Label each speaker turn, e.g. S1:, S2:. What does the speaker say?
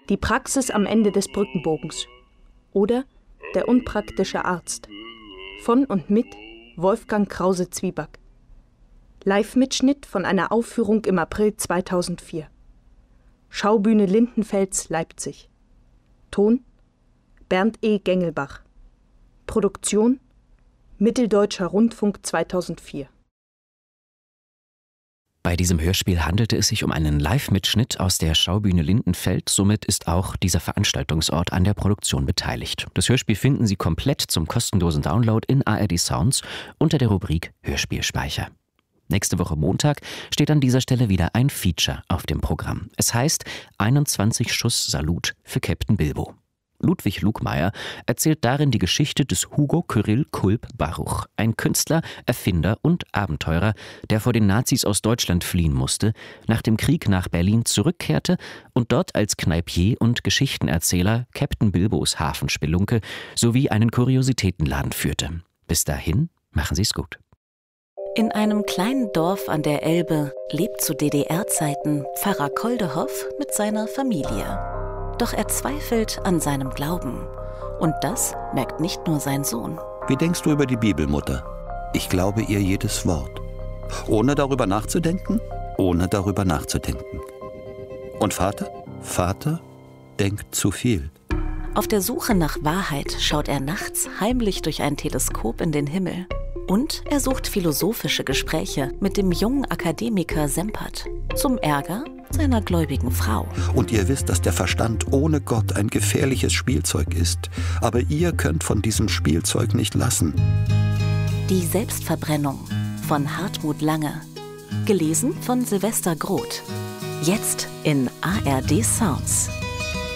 S1: Die Praxis am Ende des Brückenbogens oder Der unpraktische Arzt von und mit Wolfgang Krause-Zwieback. Live-Mitschnitt von einer Aufführung im April 2004. Schaubühne Lindenfels, Leipzig. Ton Bernd E. Gengelbach. Produktion Mitteldeutscher Rundfunk 2004.
S2: Bei diesem Hörspiel handelte es sich um einen Live-Mitschnitt aus der Schaubühne Lindenfeld. Somit ist auch dieser Veranstaltungsort an der Produktion beteiligt. Das Hörspiel finden Sie komplett zum kostenlosen Download in ARD Sounds unter der Rubrik Hörspielspeicher. Nächste Woche Montag steht an dieser Stelle wieder ein Feature auf dem Programm. Es heißt 21 Schuss Salut für Captain Bilbo. Ludwig Lugmeier erzählt darin die Geschichte des Hugo Kyrill Kulp Baruch, ein Künstler, Erfinder und Abenteurer, der vor den Nazis aus Deutschland fliehen musste, nach dem Krieg nach Berlin zurückkehrte und dort als Kneipier und Geschichtenerzähler Captain Bilbos Hafenspelunke sowie einen Kuriositätenladen führte. Bis dahin, machen Sie's gut.
S3: In einem kleinen Dorf an der Elbe lebt zu DDR-Zeiten Pfarrer Koldehoff mit seiner Familie. Doch er zweifelt an seinem Glauben. Und das merkt nicht nur sein Sohn.
S4: Wie denkst du über die Bibel, Mutter? Ich glaube ihr jedes Wort. Ohne darüber nachzudenken? Ohne darüber nachzudenken. Und Vater? Vater denkt zu viel.
S3: Auf der Suche nach Wahrheit schaut er nachts heimlich durch ein Teleskop in den Himmel. Und er sucht philosophische Gespräche mit dem jungen Akademiker Sempert. Zum Ärger seiner gläubigen Frau.
S4: Und ihr wisst, dass der Verstand ohne Gott ein gefährliches Spielzeug ist. Aber ihr könnt von diesem Spielzeug nicht lassen.
S3: Die Selbstverbrennung von Hartmut Lange. Gelesen von Sylvester Groth. Jetzt in ARD Sounds.